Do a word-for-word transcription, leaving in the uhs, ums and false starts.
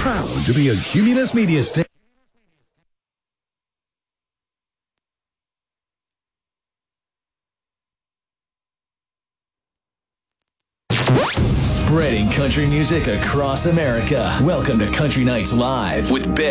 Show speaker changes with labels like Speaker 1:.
Speaker 1: Proud to be a Cumulus Media Station.
Speaker 2: Spreading country music across America. Welcome to Country Nights Live with Ben.